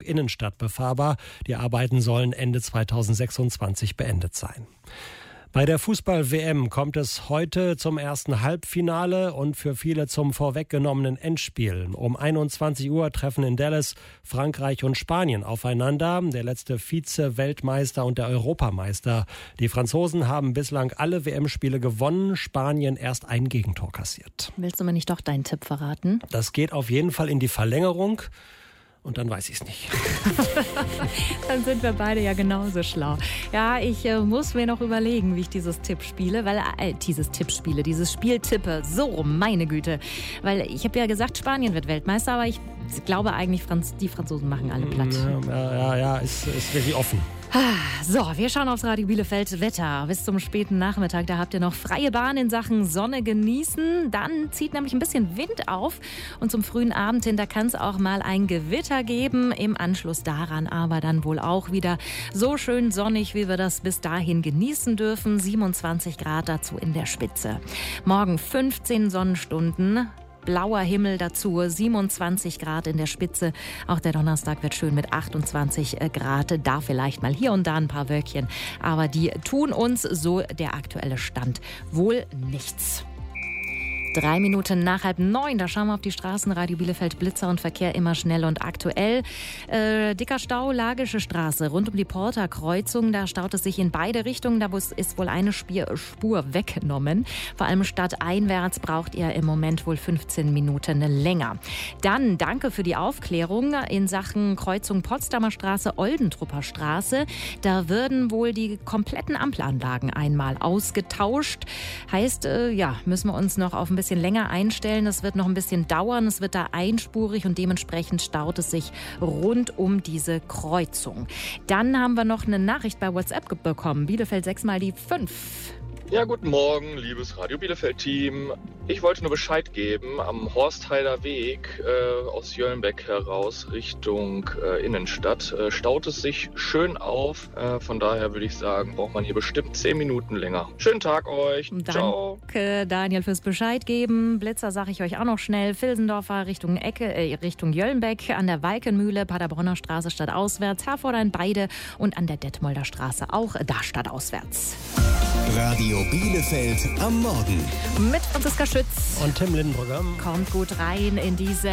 Innenstadt befahrbar. Die Arbeiten sollen Ende 2026 beendet sein. Bei der Fußball-WM kommt es heute zum ersten Halbfinale und für viele zum vorweggenommenen Endspiel. Um 21 Uhr treffen in Dallas Frankreich und Spanien aufeinander. Der letzte Vize-Weltmeister und der Europameister. Die Franzosen haben bislang alle WM-Spiele gewonnen, Spanien erst ein Gegentor kassiert. Willst du mir nicht doch deinen Tipp verraten? Das geht auf jeden Fall in die Verlängerung. Und dann weiß ich es nicht. Dann sind wir beide ja genauso schlau. Ja, ich muss mir noch überlegen, wie ich dieses Spiel tippe. So, meine Güte. Weil ich habe ja gesagt, Spanien wird Weltmeister, aber ich glaube eigentlich, die Franzosen machen alle platt. Ja, ist wirklich offen. So, wir schauen aufs Radio Bielefeld Wetter. Bis zum späten Nachmittag, da habt ihr noch freie Bahn in Sachen Sonne genießen. Dann zieht nämlich ein bisschen Wind auf und zum frühen Abend hin, da kann es auch mal ein Gewitter geben. Im Anschluss daran aber dann wohl auch wieder so schön sonnig, wie wir das bis dahin genießen dürfen. 27 Grad dazu in der Spitze. Morgen 15 Sonnenstunden. Blauer Himmel dazu, 27 Grad in der Spitze. Auch der Donnerstag wird schön mit 28 Grad. Da vielleicht mal hier und da ein paar Wölkchen. Aber die tun uns, so der aktuelle Stand, wohl nichts. 3 Minuten nach 8:30, da schauen wir auf die Straßen. Radio Bielefeld, Blitzer und Verkehr immer schnell und aktuell. Dicker Stau, Lagische Straße, rund um die Porta-Kreuzung. Da staut es sich in beide Richtungen. Da ist wohl eine Spur weggenommen. Vor allem stadteinwärts braucht ihr im Moment wohl 15 Minuten länger. Dann danke für die Aufklärung in Sachen Kreuzung Potsdamer Straße, Oldentrupper Straße. Da würden wohl die kompletten Ampelanlagen einmal ausgetauscht. Heißt, müssen wir uns noch auf ein bisschen länger einstellen. Es wird noch ein bisschen dauern. Es wird da einspurig und dementsprechend staut es sich rund um diese Kreuzung. Dann haben wir noch eine Nachricht bei WhatsApp bekommen. Bielefeld 6x5. Ja, guten Morgen, liebes Radio Bielefeld-Team. Ich wollte nur Bescheid geben, am Horstheider Weg aus Jöllenbeck heraus Richtung Innenstadt staut es sich schön auf. Von daher würde ich sagen, braucht man hier bestimmt 10 Minuten länger. Schönen Tag euch. Ciao. Danke, Daniel, fürs Bescheid geben. Blitzer sage ich euch auch noch schnell. Vilsendorfer Richtung Richtung Jöllenbeck, an der Walkenmühle, Paderborner Straße stadtauswärts, Herfordein-Beide und an der Detmolder Straße auch da stadtauswärts. Radio Bielefeld am Morgen. Mit Franziska Schütz. Und Tim Lindenbrügger. Kommt gut rein in diese